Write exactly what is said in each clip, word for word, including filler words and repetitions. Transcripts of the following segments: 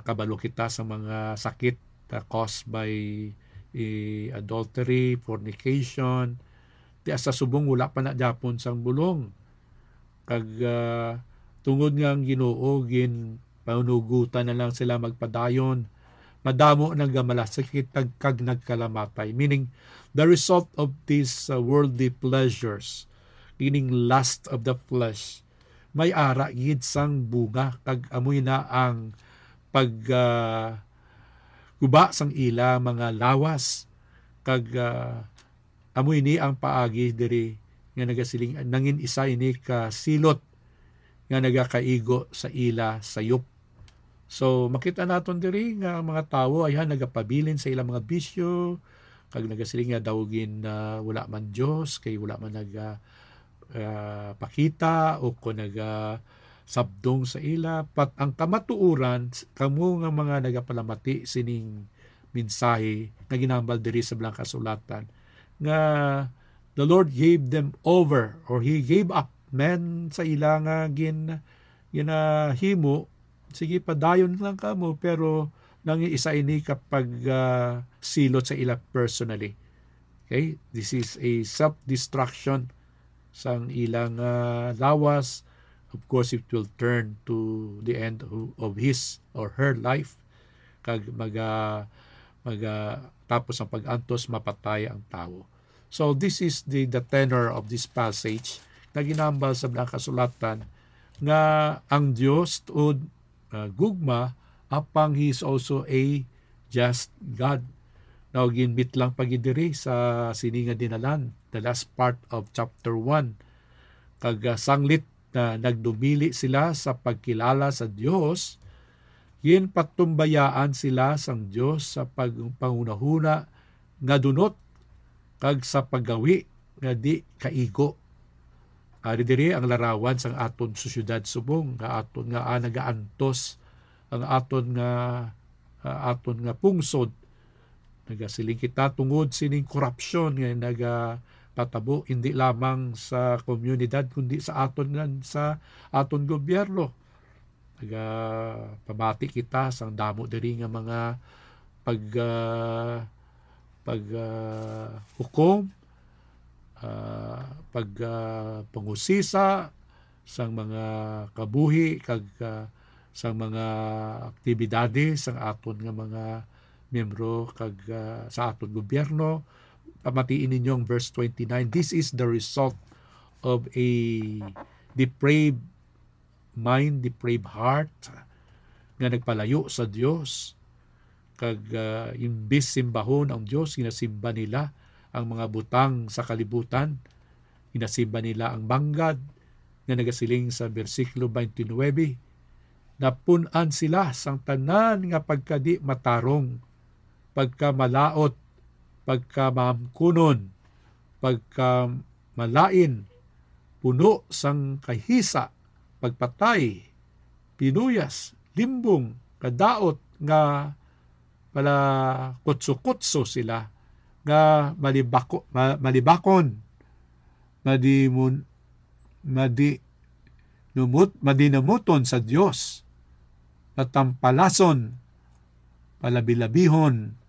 makabalo kita sa mga sakit uh, caused by eh, adultery, fornication. Di sa subong wala pa na Japon sang bulong. Kag uh, tungod nga ang Ginoo gin panugutan na lang sila magpadayon. Madamo nang gamalasakit kag, kag nagkalamatay. Meaning, the result of these uh, worldly pleasures, meaning lust of the flesh, may ara gid sang bunga kag amoy na ang pag uh, guba sang ila mga lawas kag uh, amoy ni ang paagi diri nga nagasiling nangin isa ini ka silot nga nagakaigo sa ila sayop. So makita naton diri nga mga tawo ayhan nagapabilin sa ilang mga bisyo kag nagasiling nga dawgin na uh, wala man Dios kay wala man naga uh, pakita o ko naga sabdong sa ila pat ang kamatuuran kamo nga mga nagapalamati sining mensahe nga ginambal diri sa Blang Kasulatan nga the Lord gave them over or He gave up men sa ila nga gin ginahimo. Sige, padayon lang ka mo, pero nang isa ini kapag uh, silot sa ila personally. Okay? This is a self-destruction sang ilang uh, lawas. Of course, it will turn to the end of, of his or her life. Kag maga, maga, tapos ang pag-antos, mapatay ang tao. So, this is the, the tenor of this passage na ginambal sa Blang Kasulatan nga ang Diyos tuod Uh, gugma apang He is also a just God. Now, ginbit lang pagidiri sa sininga dinalan, the last part of chapter one. Kag uh, sanglit na nagdumili sila sa pagkilala sa Dios, yin patumbayaan sila sang Dios sa pagpangunahuna nga dunot kag sa paggawi nga di kaigo. Ari diri ang larawan sang aton susyudad subong nga aton nga ah, nagaantos ang aton nga uh, aton nga pungsod nagasiling kita tungod sining korupsyon nga naga patabo hindi lamang sa komunidad kundi sa aton nga sa aton gobyerno. Naga pamati kita sang damo diri nga mga pag uh, pag uh, hukom Uh, pag uh, pangusisa sang mga kabuhi kag uh, sang mga aktibidade sang aton nga mga miyembro kag uh, sa aton gobyerno. Pamatiin ninyong verse twenty-nine, this is the result of a depraved mind, depraved heart nga nagpalayo sa Dios kag uh, imbis simbahon ang Dios ginasimba nila ang mga butang sa kalibutan, inasimba nila ang banggad nga nagasiling sa versikulo twenty-nine, napunan sila sang tanan nga pagkadi matarong, pagka malaot, pagka mamkunon, pagka malain, puno sang kahisa, pagpatay, pinuyas, limbong, kadaot nga pala kutso-kutso sila nga malibako, ma, malibakon, madimun, madi, numut, madinamuton sa Dios, natampalason, palabilabihon,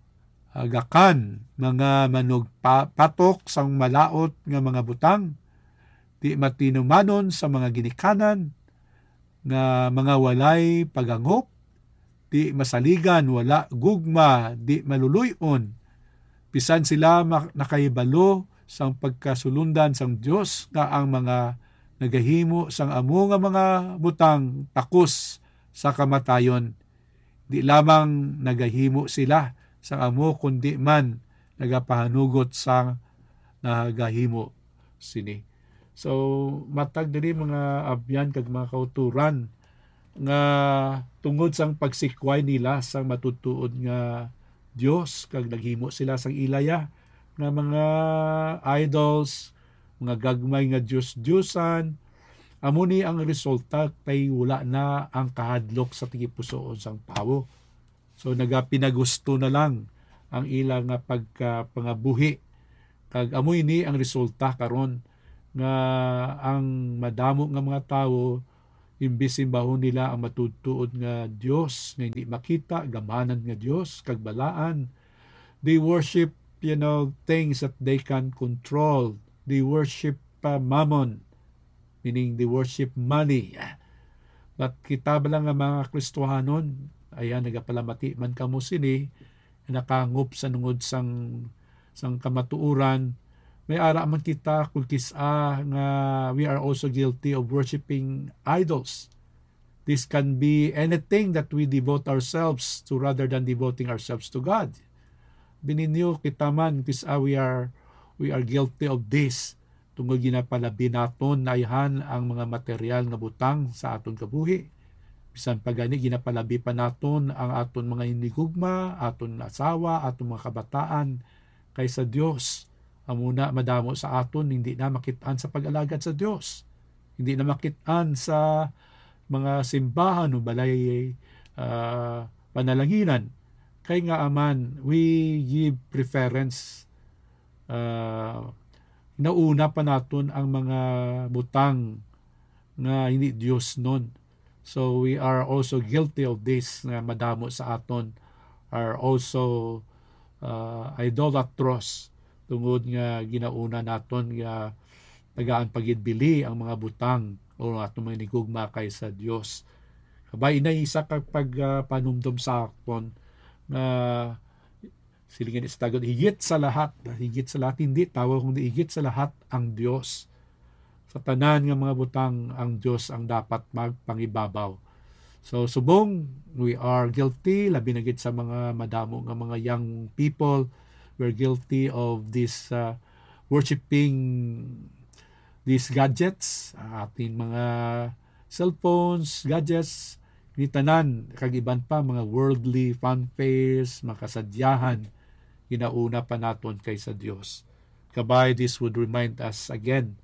agakan, mga manugpatok sang malaot nga mga butang, di matinumanon sa mga ginikanan, nga mga walay pagangop, di masaligan, wala gugma, di maluluyon, bisan sila nakaibalo sang pagkasulundan sang Dios nga ang mga nagahimo sang amo nga mga butang takos sa kamatayon. Di lamang nagahimo sila sang amo kundi man nagapahanugot sang nagahimo sini. So matag diri mga abyan kag mga kauturan nga tungod sang pagsikway nila sang matutuod nga Dios kag naghimo sila sang ilaya nga mga idols, mga gagmay nga Diyos-Diyosan. Amo ni ang resulta kay wala na ang kahadlok sa tigipusoon sang tawo. So nagapinagusto na lang ang ila nga pagkapangabuhi. Kag amoy ni ang resulta karon nga ang madamo nga mga tawo imbis imbahon nila ang matutuod nga Dios nga hindi makita, gamanan nga Dios kag balaan. They worship, you know, things that they can control. They worship uh, mammon, meaning they worship money. But kita ba lang nga mga Kristohanon, ayan, nagapalamati man kamo sini, nakangop sa nungod sang, sang kamatuuran, may ara man kita kung kisa nga we are also guilty of worshiping idols. This can be anything that we devote ourselves to rather than devoting ourselves to God. Bininyo kita man kisa we are we are guilty of this. Tungod ginapalabi naton naihan ang mga material nga butang sa aton kabuhi. Bisan pagani ginapalabi pa naton ang aton mga hinigugma, aton asawa, aton mga kabataan kaysa Dios. Amuna madamo sa aton hindi na makitaan sa pag-alagad sa Dios. Hindi na makitaan sa mga simbahan o balay uh, panalanginan. Kay nga aman, we give preference. Uh, nauna pa naton ang mga butang na hindi Dios nun. So we are also guilty of this na madamo sa aton are also uh, idolatrous. Tungod nga ginauna naton nga tagaan pagidbili ang mga butang o atong mga nigugma kaysa Dios. Kabay na isa kapag uh, panumdum sa akon na silingan istagod higit sa lahat, higit sa lahat hindi tawag kundi higit sa lahat ang Dios. Sa tanan nga mga butang ang Dios ang dapat magpangibabaw. So subong we are guilty labi na gid sa mga madamo nga mga young people. We're guilty of this uh, worshiping these gadgets, ating mga cellphones, gadgets, ni tanan, kagiban pa, mga worldly fanfares, makasadyahan, ginauna pa naton kaysa Dios. Kabay, this would remind us again,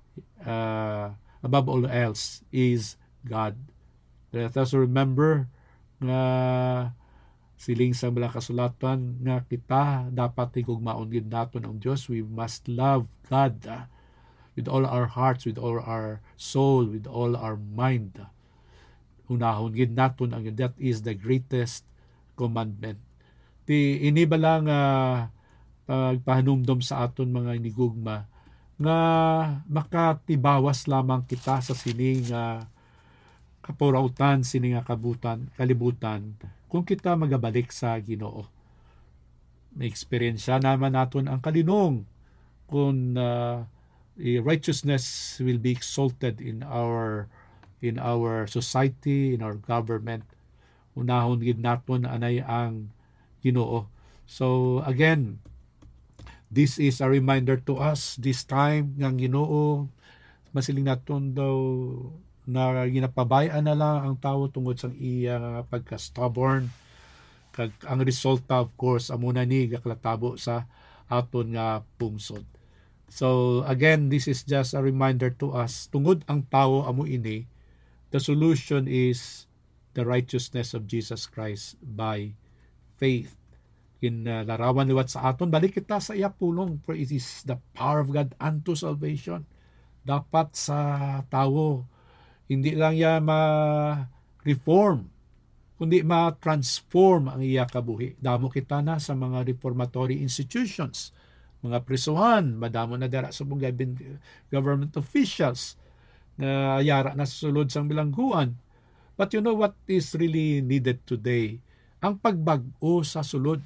uh, above all else, is God. Let us remember na siling sa mga kasulatan nga kita dapat higugmaon gid naton ang Dios. We must love God uh, with all our hearts, with all our soul, with all our mind. Unahon gid naton ang that is the greatest commandment. Ti ini ba lang uh, pagpahanumdom sa aton mga inigugma nga makatibawas lamang kita sa sining uh, kapurautan, sining kabutan, kalibutan kung kita magabalik sa Ginoo. May experience naman naton ang kalinong kung uh, righteousness will be exalted in our in our society, in our government. Unahon gid naton anay ang Ginoo. So again, this is a reminder to us this time ng Ginoo masiling naton daw na ginapabayaan na lang ang tao tungod sa iya pagka-stubborn. Kag ang resulta of course amuna ni gaklatabo sa aton nga pungsod. So again, this is just a reminder to us tungod ang tao amo ini, the solution is the righteousness of Jesus Christ by faith. In uh, larawan liwat sa aton balik kita sa iya pulong, for it is the power of God unto salvation. Dapat sa tao hindi lang ya ma-reform, kundi ma-transform ang iya kabuhi. Damo kita na sa mga reformatory institutions, mga prisuhan, madamo na dara sa mga government officials na yara na sa sulod sang bilangguan. But you know what is really needed today? Ang pagbag-o sa sulod.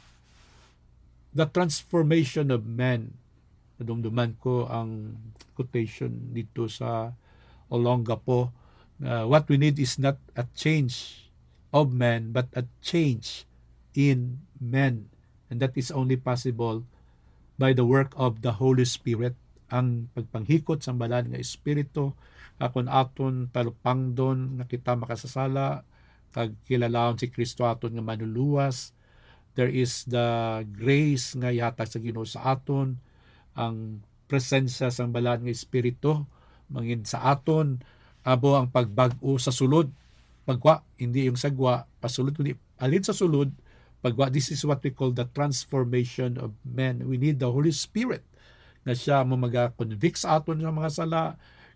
The transformation of man. Nadumduman ko ang quotation dito sa Olongapo. Uh, what we need is not a change of man, but a change in men. And that is only possible by the work of the Holy Spirit. Ang pagpanghikot sa balan nga Espiritu, akon aton talupangdon na kita makasasala, kag kilalaon si Kristo aton nga manuluwas. There is the grace nga ihatag sa Ginoo sa aton, ang presensya sa balan nga Espiritu, mangin sa aton, abo ang pagbag-o sa sulod. Pagwa, hindi yung sagwa, pasulod, kundi alin sa sulod, pagwa, this is what we call the transformation of men. We need the Holy Spirit na siya mo mag-convict sa aton sa mga sala,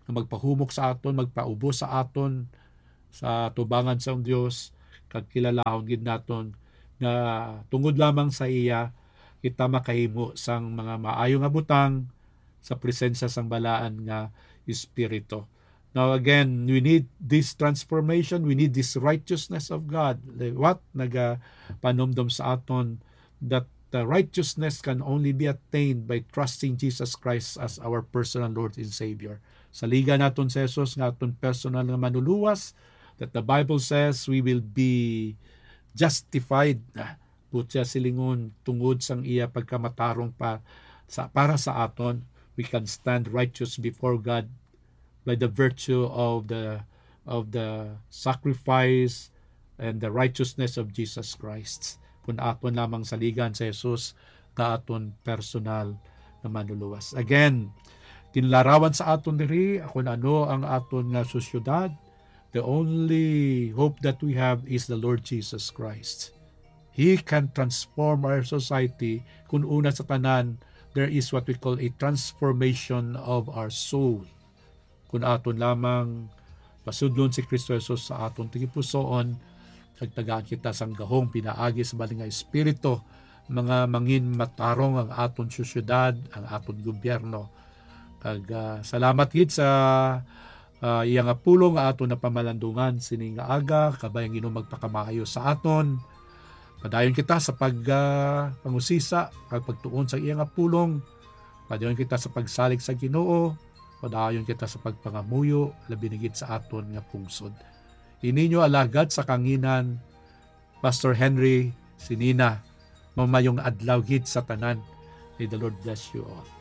nga magpahumok sa aton, magpaubos sa aton sa tubangan sa Dios, kag kilalahon gid naton na tungod lamang sa iya kita makahimo sang mga maayo nga butang sa presensya sang balaan nga Espiritu. Now again, we need this transformation, we need this righteousness of God. What naga panumdum sa aton that the righteousness can only be attained by trusting Jesus Christ as our personal Lord and Savior. Saligan naton sa Jesus nga aton personal nga manuluwas, that the Bible says we will be justified. Butya silingon tungod sang iya pagkamatarong pa sa para sa aton, we can stand righteous before God by the virtue of the of the sacrifice and the righteousness of Jesus Christ. Kung aton lamang saligan sa Jesus nga aton personal na manuluwas. Again, kinlarawan sa aton diri kung ano ang aton nga sosyudad. The only hope that we have is the Lord Jesus Christ. He can transform our society. Kung una sa tanan, there is what we call a transformation of our soul. Kung aton lamang pasudlon si Kristo Jesus sa aton tigipusoon, kagtagaan kita sang gahong pinaagi sa baling nga espiritu, mga mangin matarong ang aton sosyudad, ang aton gobyerno. Kag uh, salamat gid sa uh, iyang apulong nga aton na pamalandungan sining nga aga, kabayang Ginoo magpakamaayo sa aton. Padayon kita sa pag uh, pangusisa, kag pagtuon sa iyang apulong. Padayon kita sa pagsalig sa Ginoo. Padayon kita sa pagpangamuyo, labi na gid sa aton nga pungsod. Ininyo alagad sa kanginan, Pastor Henry Sinina, mamayong adlaw gid sa tanan. May the Lord bless you all.